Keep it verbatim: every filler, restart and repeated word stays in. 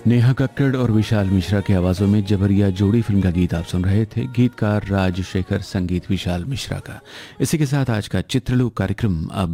नेहा कक्कड़ और विशाल मिश्रा की आवाज़ों में जबरिया जोड़ी फिल्म का गीत आप सुन रहे थे। गीतकार राजशेखर, संगीत विशाल मिश्रा का। इसी के साथ आज का चित्रलोक कार्यक्रम अब